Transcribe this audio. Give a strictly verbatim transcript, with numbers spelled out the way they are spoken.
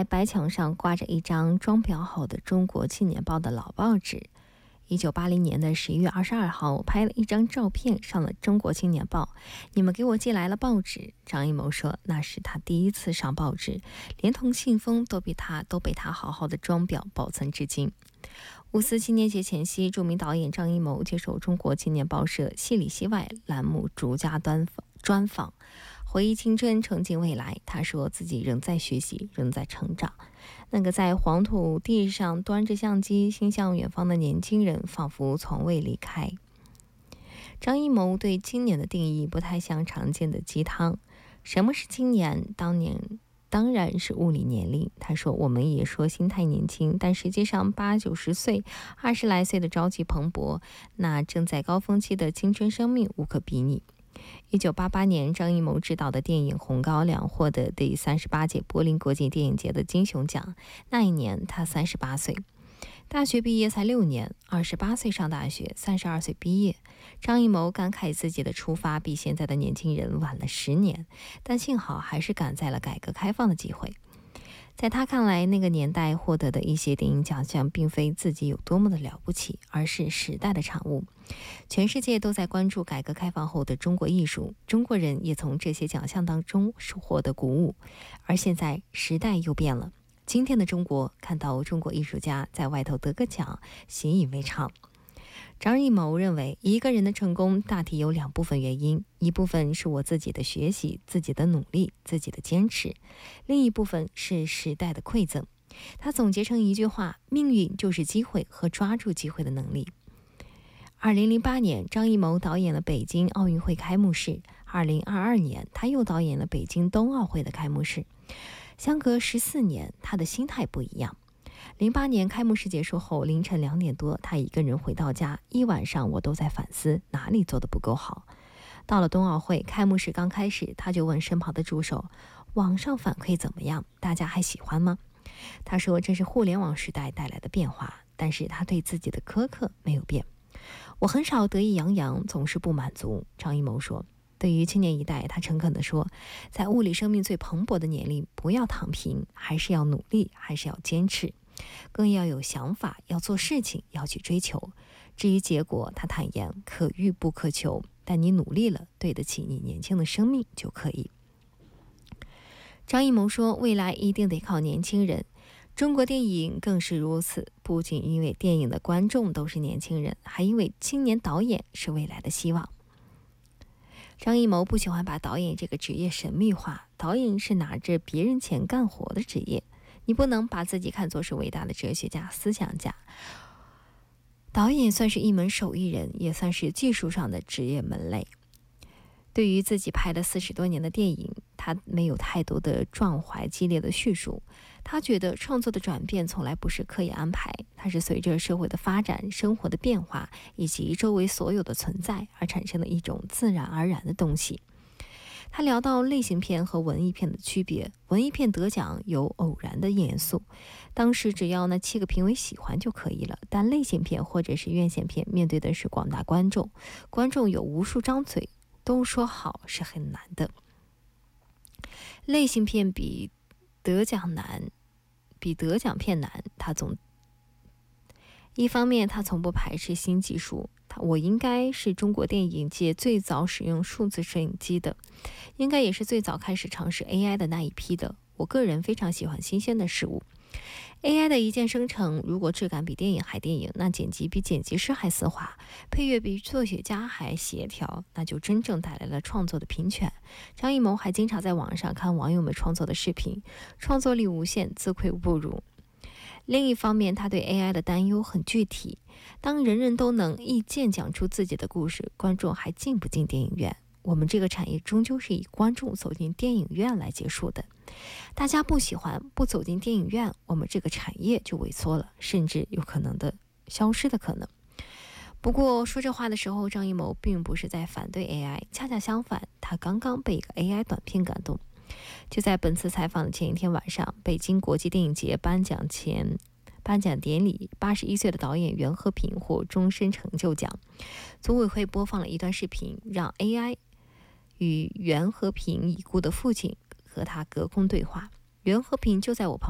白墙上挂着一张装裱好的中国青年报的老报纸。一九八零年的十一月二十二号，我拍了一张照片上了中国青年报，你们给我寄来了报纸。张艺谋说那是他第一次上报纸，连同信封都被他都被他好好的装裱保存至今。五四青年节前夕，著名导演张艺谋接受中国青年报社戏里戏外栏目独家专访，回忆青春，憧憬未来。他说自己仍在学习，仍在成长。那个在黄土地上端着相机心向远方的年轻人，仿佛从未离开。张艺谋对青年的定义不太像常见的鸡汤。什么是青年？当年当然是物理年龄。他说我们也说心态年轻，但实际上八九十岁二十来岁的朝气蓬勃，那正在高峰期的青春生命无可比拟。一九八八年，张艺谋执导的电影《红高粱》获得第三十八届柏林国际电影节的金熊奖。那一年他三十八岁，大学毕业才六年，二十八岁上大学，三十二岁毕业。张艺谋感慨自己的出发比现在的年轻人晚了十年，但幸好还是赶在了改革开放的机会。在他看来，那个年代获得的一些电影奖项并非自己有多么的了不起，而是时代的产物。全世界都在关注改革开放后的中国艺术，中国人也从这些奖项当中获得鼓舞。而现在时代又变了，今天的中国看到中国艺术家在外头得个奖，习以为常。张艺谋认为，一个人的成功大体有两部分原因，一部分是我自己的学习、自己的努力、自己的坚持，另一部分是时代的馈赠。他总结成一句话：命运就是机会和抓住机会的能力。二零零八年，张艺谋导演了北京奥运会开幕式。二零二二年，他又导演了北京冬奥会的开幕式。相隔十四年，他的心态不一样。零八年开幕式结束后，凌晨两点多，他一个人回到家，一晚上我都在反思哪里做得不够好。到了冬奥会开幕式刚开始，他就问身旁的助手：网上反馈怎么样？大家还喜欢吗？他说这是互联网时代带来的变化，但是他对自己的苛刻没有变。我很少得意洋洋，总是不满足。张艺谋说，对于青年一代，他诚恳地说，在物理生命最蓬勃的年龄，不要躺平，还是要努力，还是要坚持，更要有想法，要做事情，要去追求。至于结果，他坦言可遇不可求，但你努力了，对得起你年轻的生命就可以。张艺谋说，未来一定得靠年轻人，中国电影更是如此，不仅因为电影的观众都是年轻人，还因为青年导演是未来的希望。张艺谋不喜欢把导演这个职业神秘化，导演是拿着别人钱干活的职业，你不能把自己看作是伟大的哲学家、思想家。导演算是一门手艺人，也算是技术上的职业门类。对于自己拍了四十多年的电影，他没有太多的壮怀激烈的叙述。他觉得创作的转变从来不是刻意安排，它是随着社会的发展、生活的变化以及周围所有的存在而产生的一种自然而然的东西。他聊到类型片和文艺片的区别，文艺片得奖有偶然的因素，当时只要那七个评委喜欢就可以了，但类型片或者是院线片面对的是广大观众，观众有无数张嘴，都说好是很难的。类型片比得奖难，比得奖片难。他总一方面他从不排斥新技术，他我应该是中国电影界最早使用数字摄影机的，应该也是最早开始尝试 A I 的那一批的。我个人非常喜欢新鲜的事物。A I 的一键生成，如果质感比电影还电影，那剪辑比剪辑师还丝滑，配乐比作曲家还协调，那就真正带来了创作的平权。张艺谋还经常在网上看网友们创作的视频，创作力无限，自愧不如。另一方面，他对 A I 的担忧很具体，当人人都能一键讲出自己的故事，观众还进不进电影院？我们这个产业终究是以观众走进电影院来结束的，大家不喜欢，不走进电影院，我们这个产业就萎缩了，甚至有可能的消失的可能。不过说这话的时候，张艺谋并不是在反对 A I， 恰恰相反，他刚刚被一个 A I 短片感动。就在本次采访的前一天晚上，北京国际电影节颁奖前颁奖典礼，八十一岁的导演袁和平获终身成就奖。组委会播放了一段视频，让 A I 与袁和平已故的父亲和他隔空对话。袁和平就在我旁边